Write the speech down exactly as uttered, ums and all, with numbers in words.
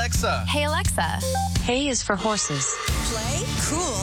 Alexa. Hey, Alexa. Hey is for horses. Play cool.